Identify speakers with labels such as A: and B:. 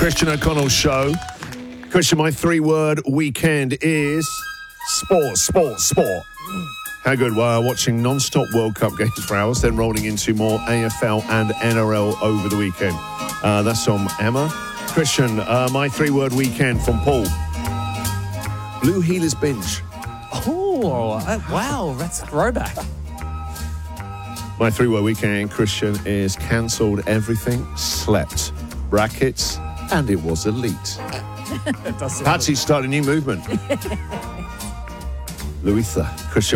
A: Christian O'Connell Show. Christian, my three-word weekend is sport. How good? Well, watching non-stop World Cup games for hours, then rolling into more AFL and NRL over the weekend. That's from Emma. Christian, my three-word weekend from Paul. Blue Heelers binge.
B: Oh, wow, that's a throwback.
A: My three-word weekend, Christian, is cancelled everything, slept, brackets, and it was elite. Patsy started a new movement. Louisa, Christian.